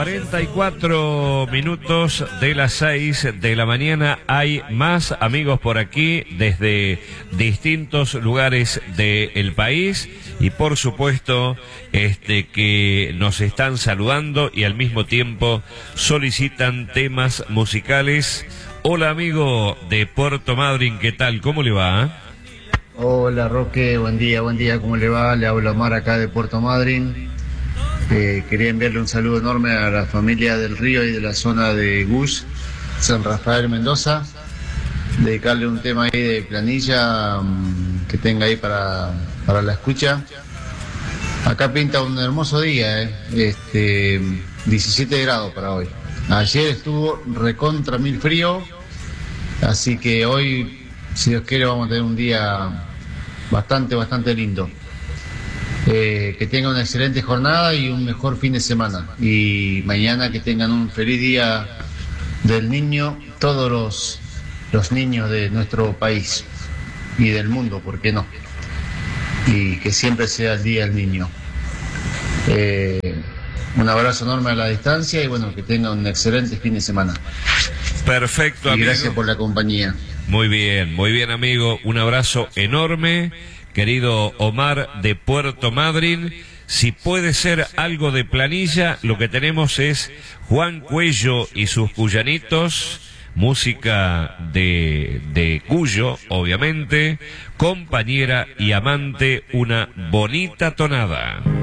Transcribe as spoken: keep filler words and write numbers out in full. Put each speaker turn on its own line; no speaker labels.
cuarenta y cuatro minutos de las seis de la mañana. Hay más amigos por aquí desde distintos lugares del país y por supuesto este que nos están saludando y al mismo tiempo solicitan temas musicales. Hola amigo de Puerto Madryn, ¿qué tal? ¿Cómo le va?
Hola Roque, buen día, buen día, ¿cómo le va? Le habla Omar acá de Puerto Madryn. Eh, quería enviarle un saludo enorme a la familia del Río y de la zona de Gus, San Rafael, Mendoza. Dedicarle un tema ahí de planilla um, que tenga ahí para, para la escucha. Acá pinta un hermoso día, eh. este, diecisiete grados para hoy. Ayer estuvo recontra mil frío, así que hoy, si Dios quiere, vamos a tener un día bastante, bastante lindo. Eh, que tengan una excelente jornada y un mejor fin de semana. Y mañana que tengan un feliz día del niño, todos los, los niños de nuestro país y del mundo, ¿por qué no? Y que siempre sea el día del niño. Eh, un abrazo enorme a la distancia y bueno, que tengan un excelente fin de semana.
Perfecto,
y
amigo.
Gracias por la compañía.
Muy bien, muy bien, amigo. Un abrazo enorme. Querido Omar de Puerto Madryn, si puede ser algo de planilla, lo que tenemos es Juan Cuello y sus cuyanitos, música de, de Cuyo, obviamente, compañera y amante, una bonita tonada.